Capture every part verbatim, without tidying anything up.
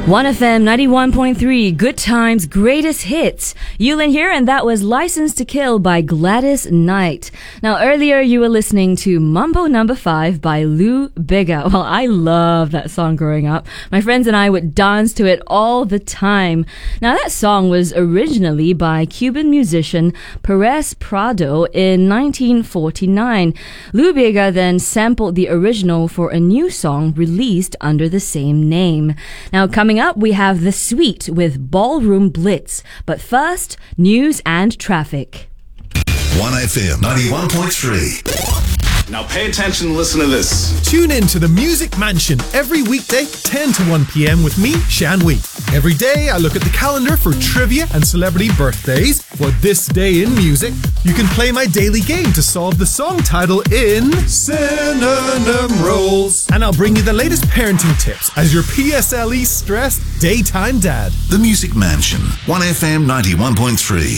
one F M ninety-one point three, Good Times, Greatest Hits. Yulin here, and that was License to Kill by Gladys Knight. Now, earlier you were listening to Mambo Number five by Lou Bega. Well, I love that song growing up. My friends and I would dance to it all the time. Now, that song was originally by Cuban musician Perez Prado in nineteen forty-nine. Lou Bega then sampled the original for a new song released under the same name. Now, coming up, we have The Suite with Ballroom Blitz. But first, news and traffic. one F M ninety-one point three. Now pay attention and listen to this. Tune in to the Music Mansion every weekday, ten to one p.m. with me, Shan Wee. Every day, I look at the calendar for trivia and celebrity birthdays. For this day in music, you can play my daily game to solve the song title in Synonym Rolls. And I'll bring you the latest parenting tips as your P S L E stressed daytime dad. The Music Mansion, one F M ninety-one point three.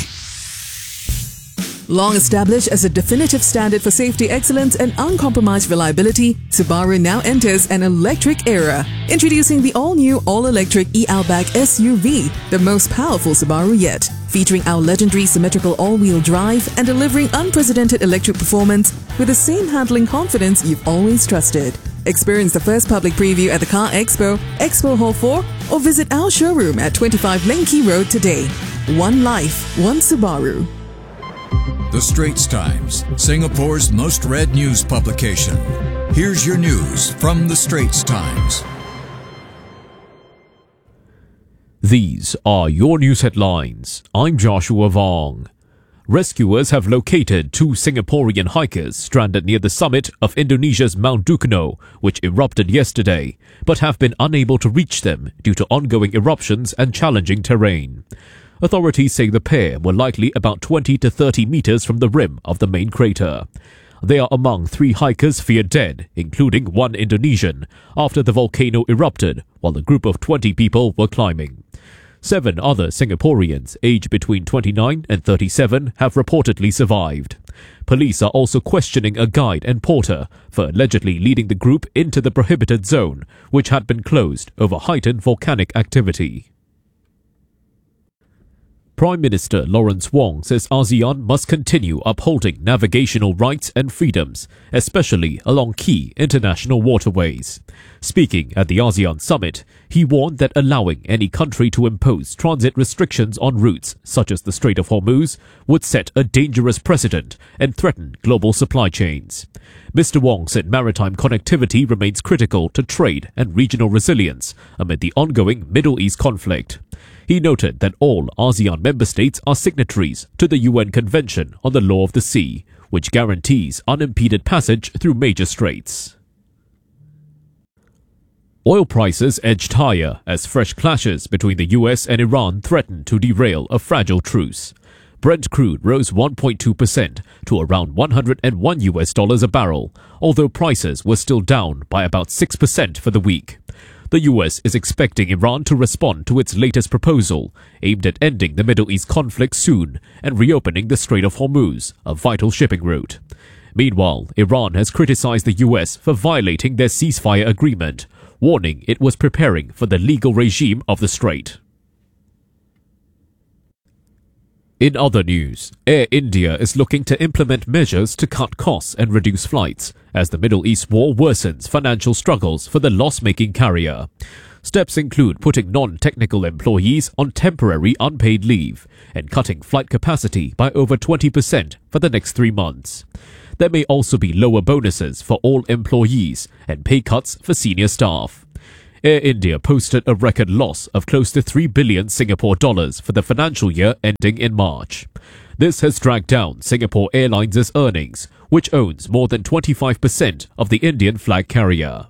Long established as a definitive standard for safety excellence and uncompromised reliability, Subaru now enters an electric era. Introducing the all-new, all-electric e-Outback S U V, the most powerful Subaru yet. Featuring our legendary symmetrical all-wheel drive and delivering unprecedented electric performance with the same handling confidence you've always trusted. Experience the first public preview at the Car Expo, Expo Hall four, or visit our showroom at twenty-five Lane Key Road today. One life, one Subaru. The Straits Times, Singapore's most read news publication. Here's your news from The Straits Times. These are your news headlines. I'm Joshua Vong. Rescuers have located two Singaporean hikers stranded near the summit of Indonesia's Mount Dukuno, which erupted yesterday, but have been unable to reach them due to ongoing eruptions and challenging terrain. Authorities say the pair were likely about twenty to thirty meters from the rim of the main crater. They are among three hikers feared dead, including one Indonesian, after the volcano erupted while a group of twenty people were climbing. Seven other Singaporeans, aged between twenty-nine and thirty-seven, have reportedly survived. Police are also questioning a guide and porter for allegedly leading the group into the prohibited zone, which had been closed over heightened volcanic activity. Prime Minister Lawrence Wong says ASEAN must continue upholding navigational rights and freedoms, especially along key international waterways. Speaking at the ASEAN summit, he warned that allowing any country to impose transit restrictions on routes such as the Strait of Hormuz would set a dangerous precedent and threaten global supply chains. Mister Wong said maritime connectivity remains critical to trade and regional resilience amid the ongoing Middle East conflict. He noted that all ASEAN member states are signatories to the U N Convention on the Law of the Sea, which guarantees unimpeded passage through major straits. Oil prices edged higher as fresh clashes between the U S and Iran threatened to derail a fragile truce. Brent crude rose one point two percent to around one hundred one U S dollars a barrel, although prices were still down by about six percent for the week. The U S is expecting Iran to respond to its latest proposal, aimed at ending the Middle East conflict soon and reopening the Strait of Hormuz, a vital shipping route. Meanwhile, Iran has criticized the U S for violating their ceasefire agreement, warning it was preparing for the legal regime of the strait. In other news, Air India is looking to implement measures to cut costs and reduce flights as the Middle East war worsens financial struggles for the loss-making carrier. Steps include putting non-technical employees on temporary unpaid leave and cutting flight capacity by over twenty percent for the next three months. There may also be lower bonuses for all employees and pay cuts for senior staff. Air India posted a record loss of close to three billion Singapore dollars for the financial year ending in March. This has dragged down Singapore Airlines' earnings, which owns more than twenty-five percent of the Indian flag carrier.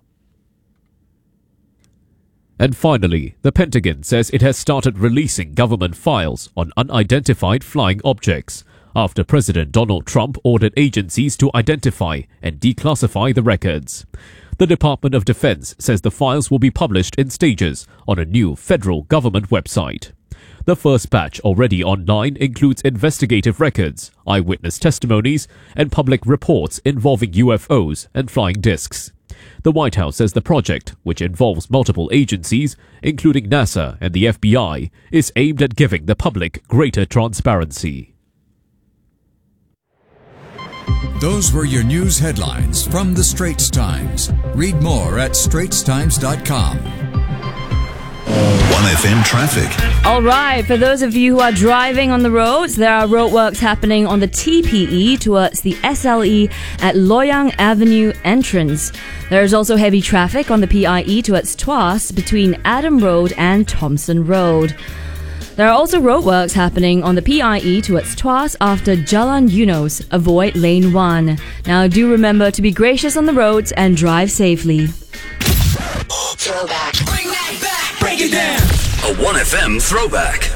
And finally, the Pentagon says it has started releasing government files on unidentified flying objects after President Donald Trump ordered agencies to identify and declassify the records. The Department of Defense says the files will be published in stages on a new federal government website. The first batch already online includes investigative records, eyewitness testimonies, and public reports involving U F Os and flying discs. The White House says the project, which involves multiple agencies, including NASA and the F B I, is aimed at giving the public greater transparency. Those were your news headlines from the Straits Times. Read more at straits times dot com. one F M traffic. All right, for those of you who are driving on the roads, there are roadworks happening on the T P E towards the S L E at Loyang Avenue entrance. There is also heavy traffic on the P I E towards Tuas between Adam Road and Thompson Road. There are also roadworks happening on the P I E towards Tuas after Jalan Eunos. Avoid lane one. Now do remember to be gracious on the roads and drive safely. Throwback. Bring that back. Break it down. A one F M throwback.